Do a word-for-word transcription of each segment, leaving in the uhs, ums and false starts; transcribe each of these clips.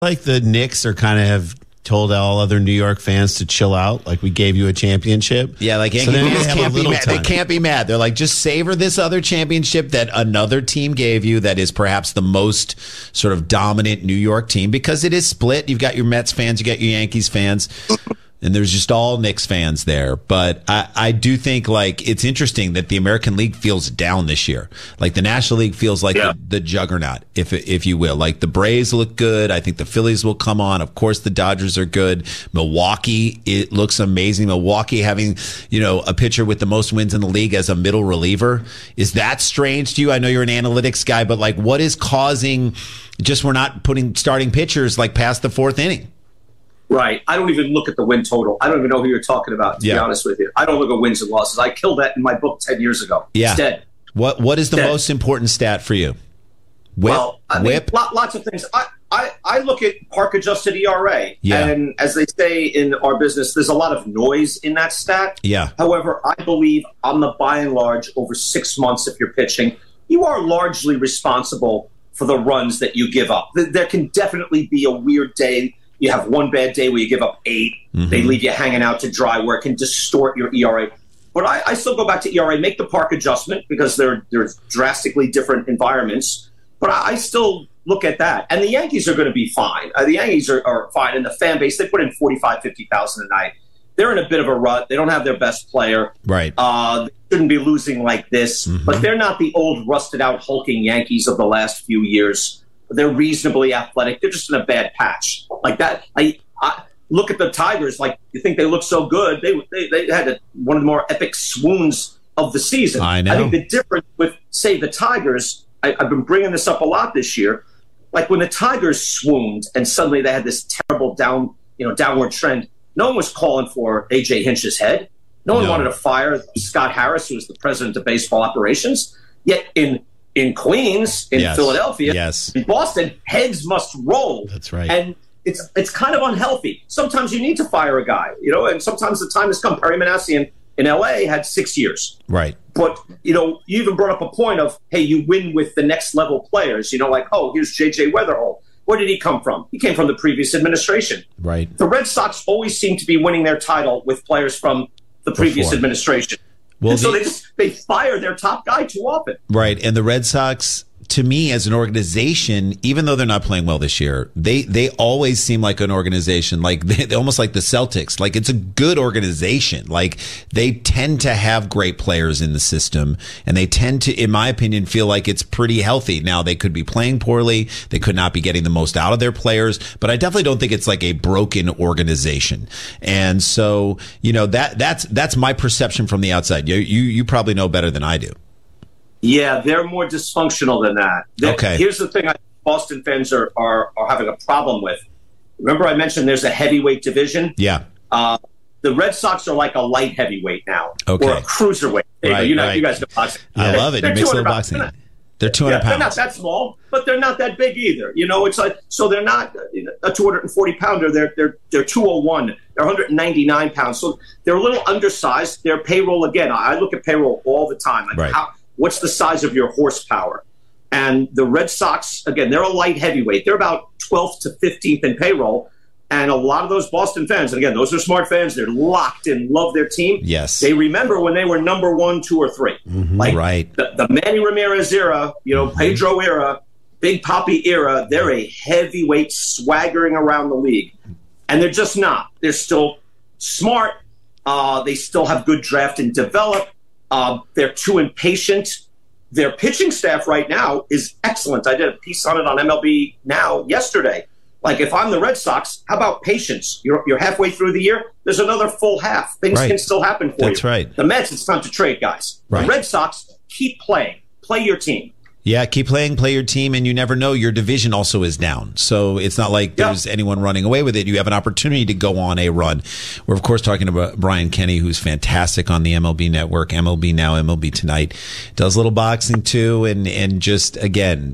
Like the Knicks are kind of have told all other New York fans to chill out, like we gave you a championship. Yeah, like Yankee so fans can't be mad. They can't be mad. They're like, just savor this other championship that another team gave you that is perhaps the most sort of dominant New York team, because it is split. You've got your Mets fans, you got your Yankees fans. And there's just all Knicks fans there. But I, I do think, like, it's interesting that the American League feels down this year. Like, the National League feels like yeah. the, the juggernaut, if if you will. Like, the Braves look good. I think the Phillies will come on. Of course, the Dodgers are good. Milwaukee, it looks amazing. Milwaukee having, you know, a pitcher with the most wins in the league as a middle reliever. Is that strange to you? I know you're an analytics guy, but, like, what is causing just we're not putting starting pitchers, like, past the fourth inning? Right. I don't even look at the win total. I don't even know who you're talking about, to yeah. be honest with you. I don't look at wins and losses. I killed that in my book ten years ago. Yeah. It's dead. What What is the dead. most important stat for you? Whip? Well, I mean, Whip? lots of things. I, I, I look at park-adjusted E R A. Yeah. And as they say in our business, there's a lot of noise in that stat. Yeah. However, I believe on the by and large, over six months if you're pitching, you are largely responsible for the runs that you give up. There can definitely be a weird day. You have one bad day where you give up eight. Mm-hmm. They leave you hanging out to dry, where it can distort your E R A. But I, I still go back to E R A, make the park adjustment, because they're, they're drastically different environments. But I, I still look at that. And the Yankees are going to be fine. Uh, the Yankees are, are fine. And the fan base, they put in forty-five, fifty thousand a night. They're in a bit of a rut. They don't have their best player. Right. Uh, they shouldn't be losing like this. Mm-hmm. But they're not the old, rusted-out, hulking Yankees of the last few years. They're reasonably athletic. They're just in a bad patch. Like that, I, I look at the Tigers. Like, you think they look so good. They they, they had a, one of the more epic swoons of the season. I know. I think the difference with, say, the Tigers, I, I've been bringing this up a lot this year. Like, when the Tigers swooned and suddenly they had this terrible down, you know, downward trend, no one was calling for A J Hinch's head. No one no. wanted to fire Scott Harris, who was the president of baseball operations. Yet in In Queens, in yes. Philadelphia, yes. in Boston, heads must roll. That's right. And it's it's kind of unhealthy. Sometimes you need to fire a guy, you know, and sometimes the time has come. Perry Manassian in L A had six years. Right. But, you know, you even brought up a point of, hey, you win with the next level players. You know, like, oh, here's J J Weatherholt. Where did he come from? He came from the previous administration. Right. The Red Sox always seem to be winning their title with players from the previous Before. administration. Well, and so the, they just they fire their top guy too often. Right. And the Red Sox, to me, as an organization, even though they're not playing well this year, they they always seem like an organization, like they, they almost like the Celtics. Like, it's a good organization. Like, they tend to have great players in the system, and they tend to, in my opinion, feel like it's pretty healthy. Now, they could be playing poorly, they could not be getting the most out of their players, but I definitely don't think it's like a broken organization. And so, you know, that that's that's my perception from the outside. You you, you probably know better than I do. Yeah, they're more dysfunctional than that. They're, okay. Here's the thing I Boston fans are, are, are having a problem with. Remember I mentioned there's a heavyweight division? Yeah. Uh, the Red Sox are like a light heavyweight now. Okay. Or a cruiserweight. Right, you know, right. you guys know boxing. I love it. You mix a little boxing. They're, not, they're two hundred yeah, pounds. They're not that small, but they're not that big either. You know, it's like, so they're not a two hundred forty pounder. They're, they're, they're two oh one. They're one hundred ninety-nine pounds. So they're a little undersized. Their payroll, again, I look at payroll all the time. Like right. how, what's the size of your horsepower? And the Red Sox, again, they're a light heavyweight. They're about twelfth to fifteenth in payroll. And a lot of those Boston fans, and again, those are smart fans, they're locked in, love their team. Yes. They remember when they were number one, two, or three. Mm-hmm. Like right. the, the Manny Ramirez era, you know, mm-hmm. Pedro era, Big Papi era, they're a heavyweight swaggering around the league. And they're just not. They're still smart. Uh, they still have good draft and develop. Uh, they're too impatient. Their pitching staff right now is excellent. I did a piece on it on M L B Now yesterday. Like, if I'm the Red Sox, how about patience? You're you're halfway through the year. There's another full half. Things right. can still happen for That's you. That's right. The Mets, it's time to trade, guys. Right. The Red Sox, keep playing. Play your team. Yeah, keep playing, play your team, and you never know. Your division also is down. So it's not like there's yeah. anyone running away with it. You have an opportunity to go on a run. We're, of course, talking about Brian Kenny, who's fantastic on the M L B Network, M L B Now, M L B Tonight. Does a little boxing, too, and, and just, again...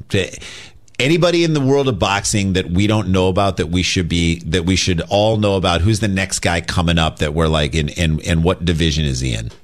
Anybody in the world of boxing that we don't know about that we should be that we should all know about? Who's the next guy coming up that we're like in and and what division is he in?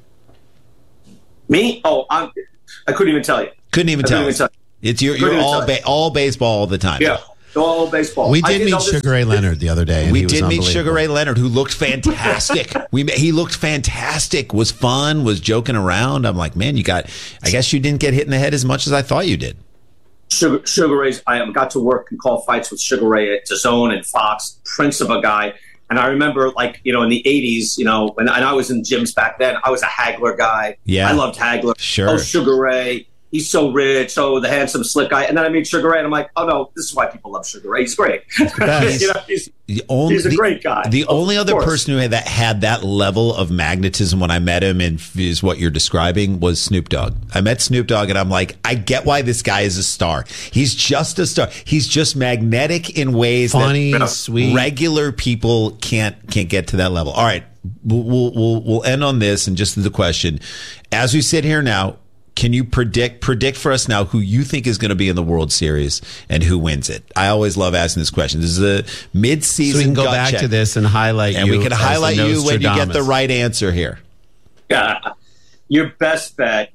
Me? Oh, I'm, I couldn't even tell you. Couldn't even, I tell, couldn't even tell you. It's you're, you're all ba- all baseball all the time. Yeah. all baseball. We I did didn't meet know this- Sugar Ray Leonard the other day. And We he was did meet Sugar unbelievable. Ray Leonard, who looked fantastic. we He looked fantastic, was fun, was joking around. I'm like, man, you got, I guess you didn't get hit in the head as much as I thought you did. Sugar, Sugar Ray's, I um, got to work and call fights with Sugar Ray at DAZN and Fox, prince of a guy. And I remember, like, you know, in the eighties, you know, when and I was in gyms back then, I was a Hagler guy. Yeah. I loved Hagler. Sure. Oh, Sugar Ray. He's so rich. Oh, the handsome, slick guy. And then I meet Sugar Ray, and I'm like, oh, no, this is why people love Sugar Ray. He's great. best. you know, he's, The only, he's a the- great guy. The Of only other course. person who had that had that level of magnetism when I met him, and is what you're describing, was Snoop Dogg. I met Snoop Dogg, and I'm like, I get why this guy is a star. He's just a star. He's just magnetic in ways Funny, that sweet. regular people can't can't get to that level. All right, we'll we'll we'll, we'll end on this, and just the question: as we sit here now, can you predict predict for us now who you think is going to be in the World Series and who wins it? I always love asking this question. This is a mid-season So we can go gut back check. to this and highlight And you. we can as the highlight you when you get the Nostradamus. right answer here. Yeah. Your best bet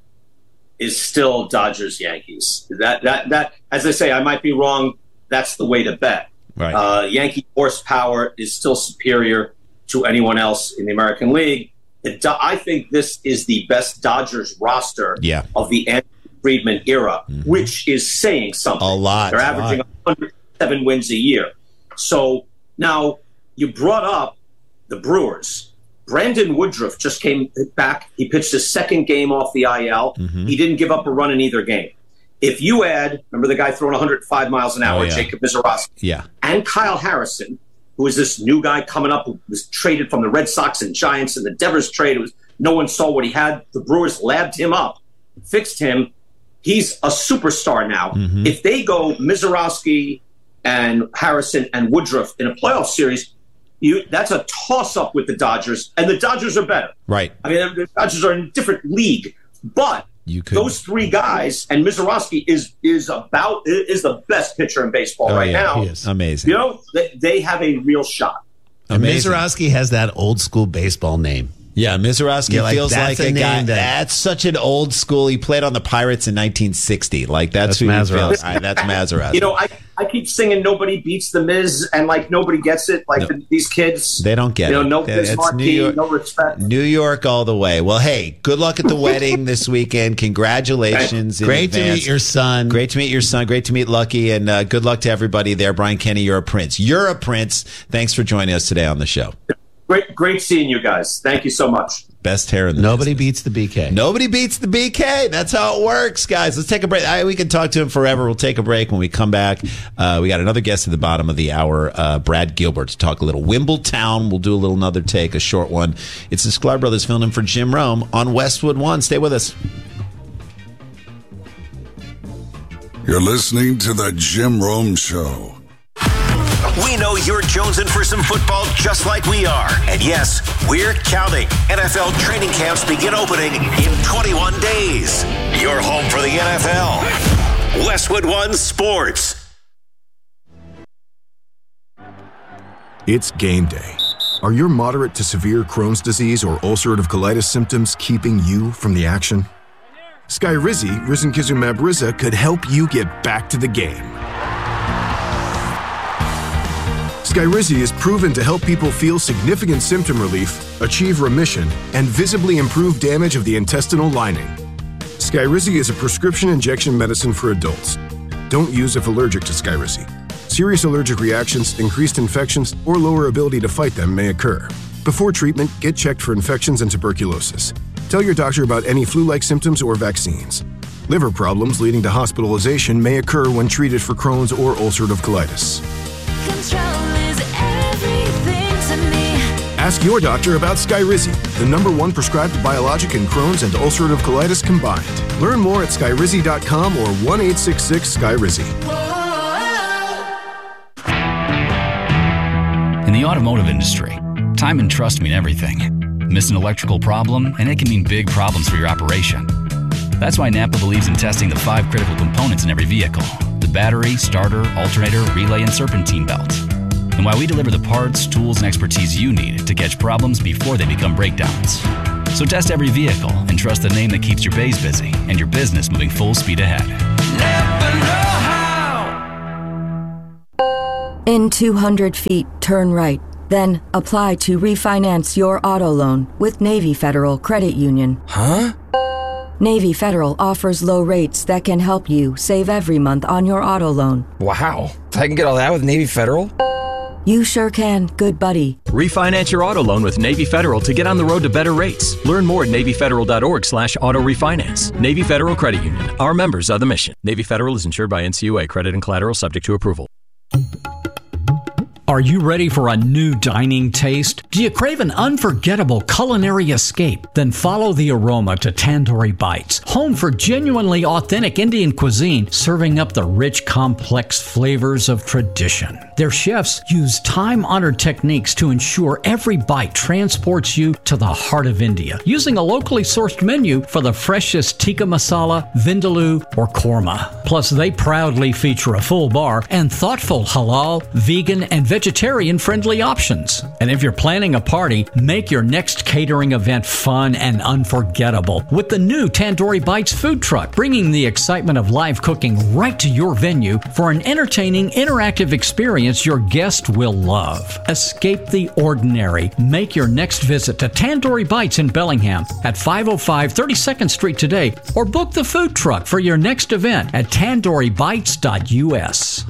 is still Dodgers Yankees. That that that as I say, I might be wrong. That's the way to bet. Right. Uh, Yankee horsepower is still superior to anyone else in the American League. The Do- I think this is the best Dodgers roster Yeah. of the Andy Friedman era, which is saying something. A lot, They're a averaging lot. one hundred seven wins a year. So now you brought up the Brewers. Brandon Woodruff just came back. He pitched his second game off the I L. Mm-hmm. He didn't give up a run in either game. If you add, remember the guy throwing one hundred five miles an hour, Oh, yeah. Jacob Mizorowski, Yeah. and Kyle Harrison, who is this new guy coming up who was traded from the Red Sox and Giants in the Devers trade. It was no one saw what he had. The Brewers labbed him up, fixed him. He's a superstar now. Mm-hmm. If they go Mizorowski and Harrison and Woodruff in a playoff series, you that's a toss-up with the Dodgers, and the Dodgers are better. Right. I mean, the Dodgers are in a different league, but You could. those three guys, and Mizorowski is is about is the best pitcher in baseball Oh, right yeah, now. he is. Amazing. You know, they, they have a real shot. And Amazing. Mizorowski has that old school baseball name. Yeah, Mizorowski Yeah, like, feels that's like a a guy. name that- That's such an old school. He played on the Pirates in nineteen sixty. Like that's, That's who you Mazeroski. feel. Right, that's Mazeroski. You know, I, I keep singing "Nobody Beats the Miz," and like nobody gets it. Like No. the, these kids, They don't get you know, it. no It's Bismarck, New York- no respect. New York all the way. Well, hey, good luck at the wedding this weekend. Congratulations. in Great to advance. meet your son. Great to meet your son. Great to meet Lucky. And uh, good luck to everybody there. Brian Kenny, you're a prince. You're a prince. Thanks for joining us today on the show. Great, great seeing you guys. Thank you so much. Best hair in the Nobody business. beats the B K. Nobody beats the B K. That's how it works, guys. Let's take a break. I, we can talk to him forever. We'll take a break. When we come back, uh, we got another guest at the bottom of the hour, uh, Brad Gilbert, to talk a little Wimbletown. We'll do a little another take, a short one. It's the Sklar Brothers filling in for Jim Rome on Westwood One. Stay with us. You're listening to the Jim Rome Show. We know you're jonesing for some football just like we are. And yes, we're counting. N F L training camps begin opening in twenty-one days. You're home for the N F L. Westwood One Sports. It's game day. Are your moderate to severe Crohn's disease or ulcerative colitis symptoms keeping you from the action? Skyrizi, risankizumab Riza, could help you get back to the game. Skyrizi is proven to help people feel significant symptom relief, achieve remission, and visibly improve damage of the intestinal lining. Skyrizi is a prescription injection medicine for adults. Don't use if allergic to Skyrizi. Serious allergic reactions, increased infections, or lower ability to fight them may occur. Before treatment, get checked for infections and tuberculosis. Tell your doctor about any flu-like symptoms or vaccines. Liver problems leading to hospitalization may occur when treated for Crohn's or ulcerative colitis. Control is everything to me. Ask your doctor about Skyrizi, the number one prescribed biologic in Crohn's and ulcerative colitis combined. Learn more at skyrizi dot com or one eight six six Skyrizi. In the automotive industry, time and trust mean everything. Miss an electrical problem, and it can mean big problems for your operation. That's why Napa believes in testing the five critical components in every vehicle: the battery, starter, alternator, relay, and serpentine belt. And why we deliver the parts, tools, and expertise you need to catch problems before they become breakdowns. So test every vehicle and trust the name that keeps your bays busy and your business moving full speed ahead. Never know how. two hundred feet, turn right. Then apply to refinance your auto loan with Navy Federal Credit Union. Huh? Navy Federal offers low rates that can help you save every month on your auto loan. Wow. I can get all that with Navy Federal? You sure can, good buddy. Refinance your auto loan with Navy Federal to get on the road to better rates. Learn more at NavyFederal.org slash auto refinance. Navy Federal Credit Union. Our members are the mission. Navy Federal is insured by N C U A. Credit and collateral subject to approval. Are you ready for a new dining taste? Do you crave an unforgettable culinary escape? Then follow the aroma to Tandoori Bites, home for genuinely authentic Indian cuisine, serving up the rich, complex flavors of tradition. Their chefs use time-honored techniques to ensure every bite transports you to the heart of India, using a locally sourced menu for the freshest tikka masala, vindaloo, or korma. Plus, they proudly feature a full bar and thoughtful halal, vegan, and vegetarian-friendly options. And if you're planning a party, make your next catering event fun and unforgettable with the new Tandoori Bites food truck, bringing the excitement of live cooking right to your venue for an entertaining, interactive experience your guest will love. Escape the ordinary. Make your next visit to Tandoori Bites in Bellingham at five oh five thirty-second Street today, or book the food truck for your next event at tandoori bites dot U S.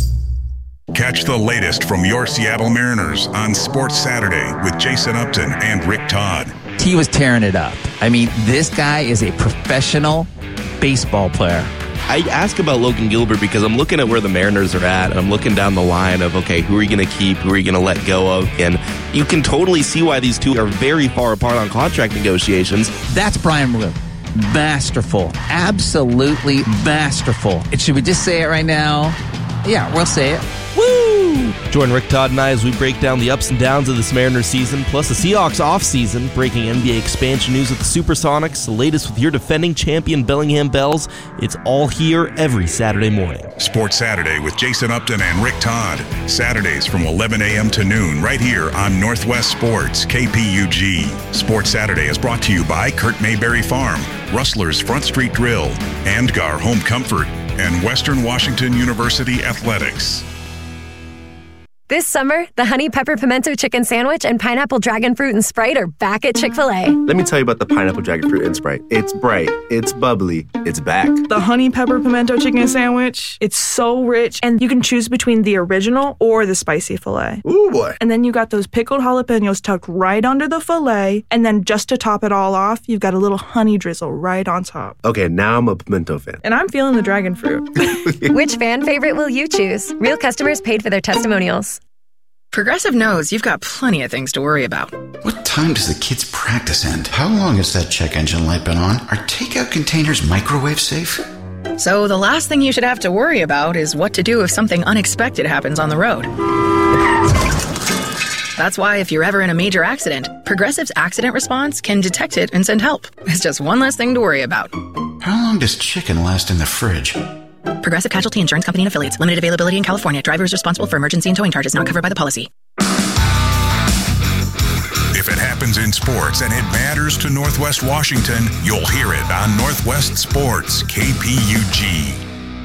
Catch the latest from your Seattle Mariners on Sports Saturday with Jason Upton and Rick Todd. He was tearing it up. I mean, this guy is a professional baseball player. I ask about Logan Gilbert because I'm looking at where the Mariners are at, and I'm looking down the line of, okay, who are you going to keep, who are you going to let go of? And you can totally see why these two are very far apart on contract negotiations. That's Brian Maroon. Masterful. Absolutely masterful. And should we just say it right now? Yeah, we'll say it. Woo! Join Rick Todd and I as we break down the ups and downs of this Mariners season, plus the Seahawks offseason, breaking N B A expansion news with the Supersonics, the latest with your defending champion Bellingham Bells. It's all here every Saturday morning. Sports Saturday with Jason Upton and Rick Todd. Saturdays from eleven a.m. to noon right here on Northwest Sports, K P U G. Sports Saturday is brought to you by Kurt Mayberry Farm, Rustler's Front Street Grill, Andgar Home Comfort, and Western Washington University Athletics. This summer, the Honey Pepper Pimento Chicken Sandwich and Pineapple Dragon Fruit and Sprite are back at Chick-fil-A. Let me tell you about the Pineapple Dragon Fruit and Sprite. It's bright, it's bubbly, it's back. The Honey Pepper Pimento Chicken Sandwich, it's so rich, and you can choose between the original or the spicy filet. Ooh, boy. And then you got those pickled jalapenos tucked right under the filet, and then just to top it all off, you've got a little honey drizzle right on top. Okay, now I'm a pimento fan. And I'm feeling the dragon fruit. Which fan favorite will you choose? Real customers paid for their testimonials. Progressive knows you've got plenty of things to worry about. What time does the kids' practice end? How long has that check engine light been on? Are takeout containers microwave safe? So the last thing you should have to worry about is what to do if something unexpected happens on the road. That's why if you're ever in a major accident, Progressive's accident response can detect it and send help. It's just one less thing to worry about. How long does chicken last in the fridge? Progressive Casualty Insurance Company and Affiliates. Limited availability in California. Driver is responsible for emergency and towing charges not covered by the policy. If it happens in sports and it matters to Northwest Washington, you'll hear it on Northwest Sports, K P U G.